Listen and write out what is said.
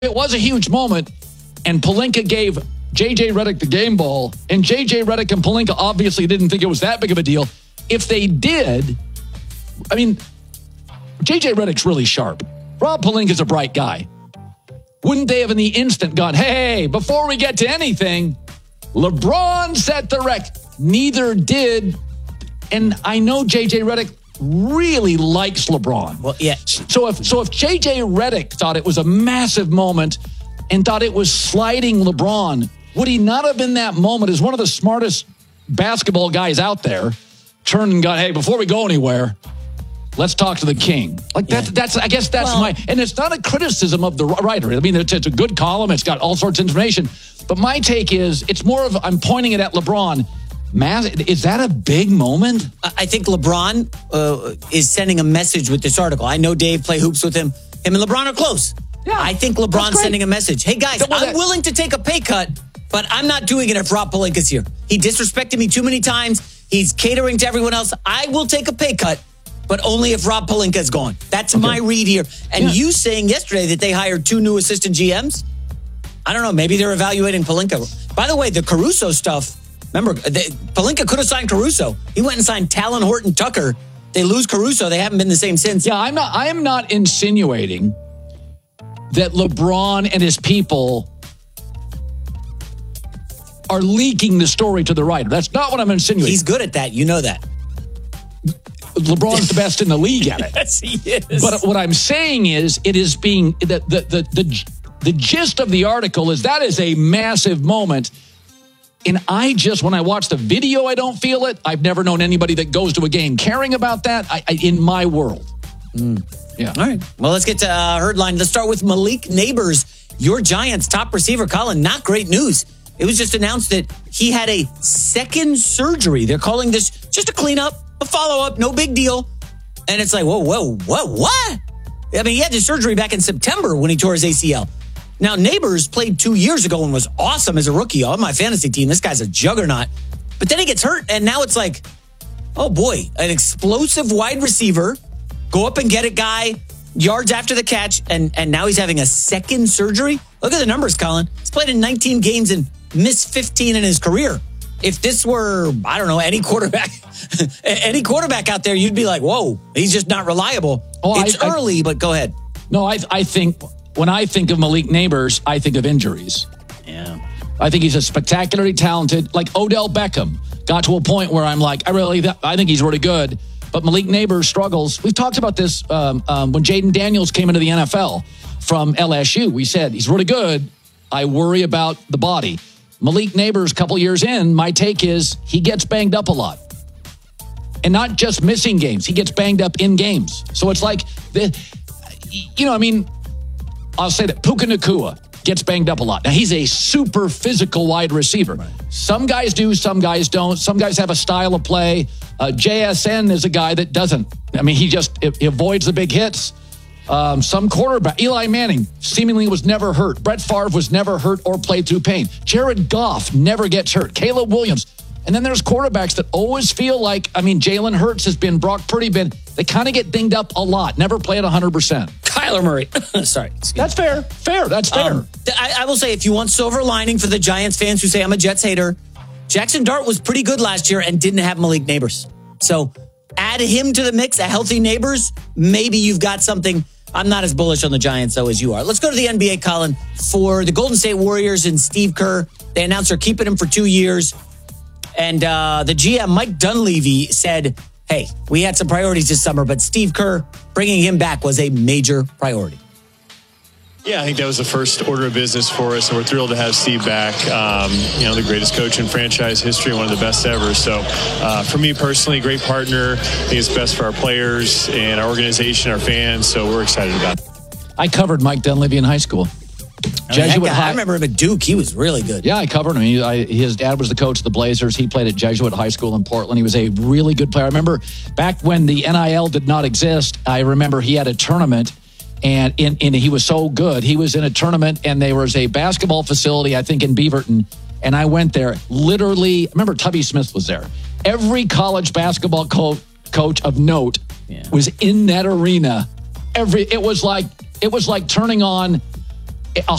It was a huge moment, and Pelinka gave J.J. Redick the game ball, and J.J. Redick and Pelinka obviously didn't think it was that big of a deal. If they did, I mean, J.J. Redick's really sharp. Rob Pelinka's a bright guy. Wouldn't they have in the instant gone, hey, before we get to anything, LeBron set the record. Neither did, and I know J.J. Redick really likes LeBron. Well, yeah. So if J.J. Redick thought it was a massive moment and thought it was sliding LeBron, would he not have in that moment, as one of the smartest basketball guys out there, turned and gone, hey, before we go anywhere, let's talk to the king. Like that's I guess that's and it's not a criticism of the writer. I mean, it's a good column. It's got all sorts of information. But my take is, it's more of, I'm pointing it at LeBron. Is that a big moment? I think LeBron is sending a message with this article. I know Dave, play hoops with him. Him and LeBron are close. Yeah, I think LeBron's sending a message. Hey, guys, I'm willing to take a pay cut, but I'm not doing it if Rob Pelinka's here. He disrespected me too many times. He's catering to everyone else. I will take a pay cut, but only if Rob Pelinka's gone. That's my read here. And you saying yesterday that they hired 2 new assistant GMs? I don't know. Maybe they're evaluating Pelinka. By the way, the Caruso stuff, remember, Pelinka could have signed Caruso. He went and signed Talon Horton Tucker. They lose Caruso. They haven't been the same since. Yeah, I am not insinuating that LeBron and his people are leaking the story to the writer. That's not what I'm insinuating. He's good at that. You know that. LeBron's the best in the league at it. Yes, he is. But what I'm saying is, it is being the gist of the article is that is a massive moment. And when I watch the video, I don't feel it. I've never known anybody that goes to a game caring about that in my world. Yeah. All right. Well, let's get to Herd Line. Let's start with Malik Neighbors, your Giants' top receiver. Colin, not great news. It was just announced that he had a second surgery. They're calling this just a cleanup, a follow-up, no big deal. And it's like, whoa, what? I mean, he had the surgery back in September when he tore his ACL. Now, Neighbors played 2 years ago and was awesome as a rookie on my fantasy team. This guy's a juggernaut. But then he gets hurt, and now it's like, oh boy, an explosive wide receiver, go up and get a guy yards after the catch, and now he's having a second surgery? Look at the numbers, Colin. He's played in 19 games and missed 15 in his career. If this were, I don't know, any quarterback out there, you'd be like, whoa, he's just not reliable. It's early, but go ahead. No, I think... When I think of Malik Neighbors, I think of injuries. Yeah. I think he's a spectacularly talented, like Odell Beckham, got to a point where I'm like, I think he's really good. But Malik Neighbors struggles. We've talked about this when Jaden Daniels came into the NFL from LSU. We said, he's really good. I worry about the body. Malik Neighbors, a couple years in, my take is he gets banged up a lot. And not just missing games. He gets banged up in games. So it's like, I'll say that Puka Nacua gets banged up a lot. Now, he's a super physical wide receiver. Right. Some guys do, some guys don't. Some guys have a style of play. JSN is a guy that doesn't. I mean, he avoids the big hits. Some quarterback, Eli Manning, seemingly was never hurt. Brett Favre was never hurt or played through pain. Jared Goff never gets hurt. Caleb Williams. And then there's quarterbacks that always feel like, Jalen Hurts has been, Brock Purdy been, they kind of get dinged up a lot, never play at 100%. Kyler Murray. Sorry. That's fair. That's fair. I will say, if you want silver lining for the Giants fans who say I'm a Jets hater, Jackson Dart was pretty good last year and didn't have Malik Neighbors. So add him to the mix, a healthy Neighbors, maybe you've got something. I'm not as bullish on the Giants, though, as you are. Let's go to the NBA, Colin. For the Golden State Warriors and Steve Kerr, they announced they're keeping him for 2 years. And the GM, Mike Dunleavy, said, hey, we had some priorities this summer, but Steve Kerr, bringing him back was a major priority. Yeah, I think that was the first order of business for us, and we're thrilled to have Steve back. The greatest coach in franchise history, one of the best ever. So for me personally, great partner. I think it's best for our players and our organization, our fans, so we're excited about it. I covered Mike Dunleavy in high school. I remember him at Duke. He was really good. Yeah, I covered him. His dad was the coach of the Blazers. He played at Jesuit High School in Portland. He was a really good player. I remember back when the NIL did not exist, I remember he had a tournament, and he was so good. He was in a tournament, and there was a basketball facility, I think, in Beaverton, and I went there. Literally, I remember Tubby Smith was there. Every college basketball coach of note was in that arena. It was like turning on a